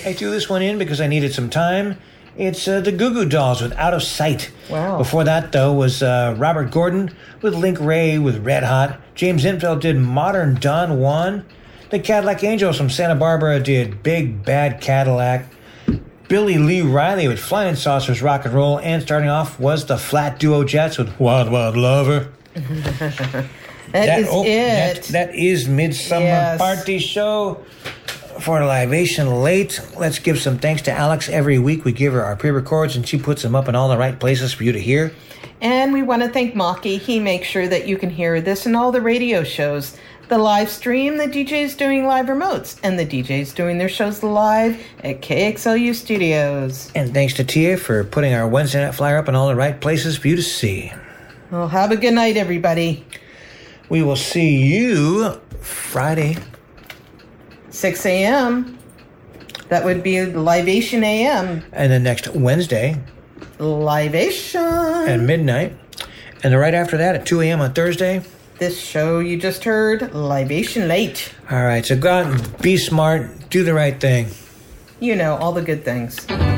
I threw this one in because I needed some time. It's the Goo Goo Dolls with Out of Sight. Wow. Before that, though, was Robert Gordon with Link Ray with Red Hot. James Hetfield did Modern Don Juan. The Cadillac Angels from Santa Barbara did Big Bad Cadillac. Billy Lee Riley with Flying Saucers Rock and Roll. And starting off was the Flat Duo Jets with Wild Wild Lover. That is Midsummer Party Show. For Libation Late, let's give some thanks to Alex. Every week we give her our pre-records and she puts them up in all the right places for you to hear. And we want to thank Maki. He makes sure that you can hear this in all the radio shows. The live stream, the DJs doing live remotes, and the DJs doing their shows live at KXLU Studios. And thanks to Tia for putting our Wednesday night flyer up in all the right places for you to see. Well, have a good night, everybody. We will see you Friday. 6 a.m. That would be Libation AM. And then next Wednesday. Libation. At midnight. And then right after that at 2 a.m. on Thursday. This show you just heard, Libation Late. All right, so go out and be smart. Do the right thing. You know, all the good things.